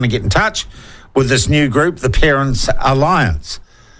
to get in touch with this new group, the Parents Alliance.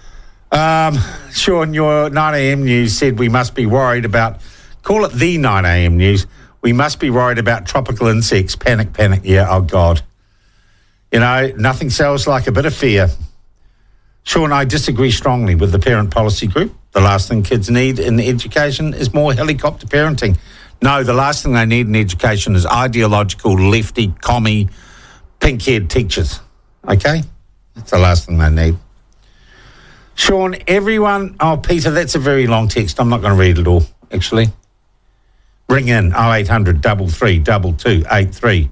Sean, your 9am news said we must be worried about, call it the 9am news, we must be worried about tropical insects. Panic. Yeah, oh God. You know, nothing sells like a bit of fear. Sean, I disagree strongly with the parent policy group. The last thing kids need in education is more helicopter parenting. No, the last thing they need in education is ideological, lefty, commie, pink-haired teachers. Okay? That's the last thing they need. Sean, everyone... Oh, Peter, that's a very long text. I'm not going to read it all, actually. Ring in 0800 33 83.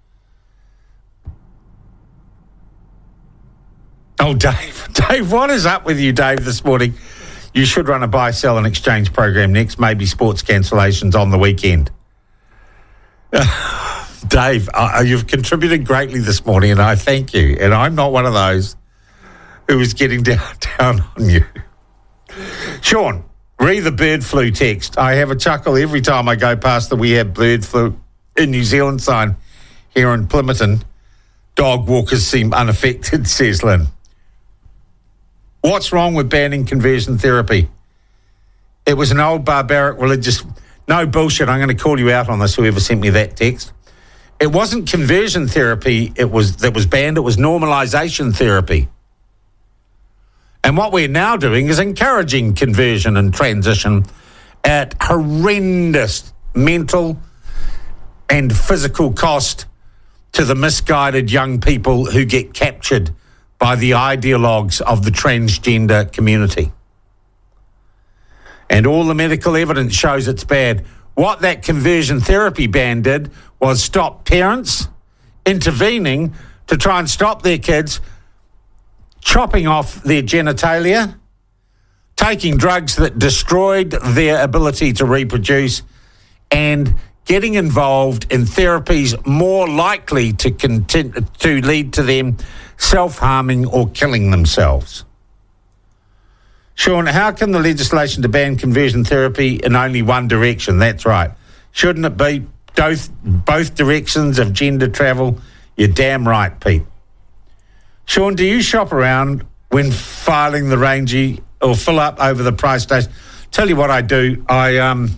Oh, Dave, what is up with you, Dave, this morning? You should run a buy, sell and exchange program next, maybe sports cancellations on the weekend. Dave, you've contributed greatly this morning and I thank you. And I'm not one of those who is getting down on you. Sean, read the bird flu text. I have a chuckle every time I go past the "We Have Bird Flu in New Zealand" sign here in Plimmerton. Dog walkers seem unaffected, says Lynn. What's wrong with banning conversion therapy? It was an old barbaric religious... No bullshit, I'm going to call you out on this, whoever sent me that text. It wasn't conversion therapy that was banned, it was normalisation therapy. And what we're now doing is encouraging conversion and transition at horrendous mental and physical cost to the misguided young people who get captured by the ideologues of the transgender community. And all the medical evidence shows it's bad. What that conversion therapy ban did was stop parents intervening to try and stop their kids chopping off their genitalia, taking drugs that destroyed their ability to reproduce, and getting involved in therapies more likely to lead to them self-harming or killing themselves. Sean, how can the legislation to ban conversion therapy in only one direction? That's right. Shouldn't it be both directions of gender travel? You're damn right, Pete. Sean, do you shop around when filing the Rangy or fill up over the price station? Tell you what I do. I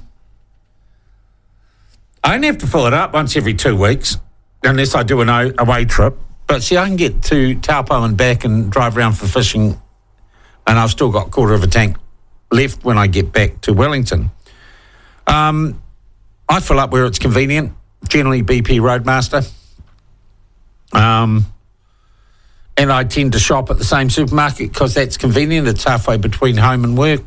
only have to fill it up once every 2 weeks, unless I do an away trip. But see, I can get to Taupo and back and drive around for fishing, and I've still got a quarter of a tank left when I get back to Wellington. I fill up where it's convenient, generally BP Roadmaster. And I tend to shop at the same supermarket because that's convenient. It's halfway between home and work.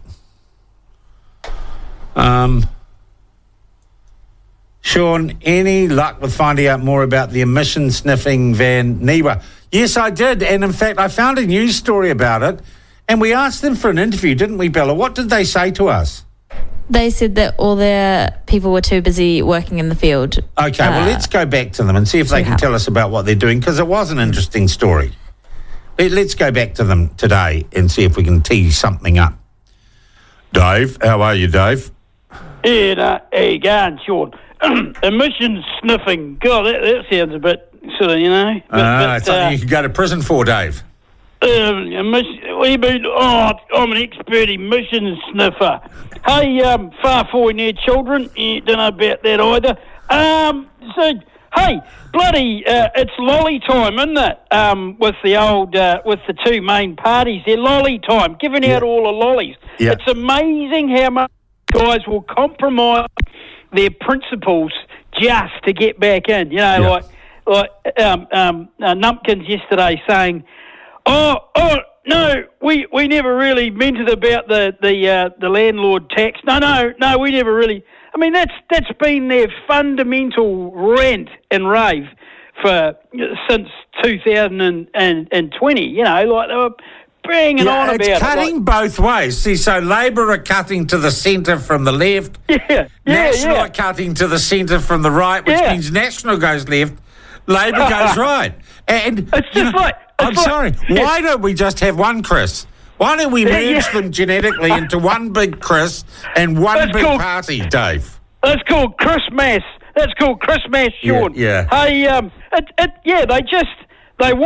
Sean, any luck with finding out more about the emission-sniffing Van Niwa? Yes, I did. And, in fact, I found a news story about it. And we asked them for an interview, didn't we, Bella? What did they say to us? They said that all their people were too busy working in the field. Okay, well, let's go back to them and see if they can tell us about what they're doing, because it was an interesting story. Let's go back to them today and see if we can tee something up. Dave, how are you, Dave? Yeah, how you going, Sean? Emissions sniffing. God, that sounds a bit sort of, you know. It's something you could go to prison for, Dave. I'm an expert emissions sniffer. Hey, far forward there, children. You don't know about that either. Hey, bloody, it's lolly time, isn't it? With the two main parties, they're lolly time, giving out all the lollies. Yeah. It's amazing how much guys will compromise their principles just to get back in. You know, like Numpkins yesterday saying, Oh no, we never really meant it about the landlord tax. No, we never really. I mean, that's been their fundamental rant and rave since 2020. You know, like they were banging on about it. It's cutting both ways. See, so Labor are cutting to the centre from the left. National are cutting to the centre from the right, which means National goes left, Labor goes right. And it's just like. I'm sorry. Why don't we just have one Chris? Why don't we merge them genetically into one big Chris and one big party, Dave? That's called Christmas. That's called Christmas, Sean. Yeah. Hey, They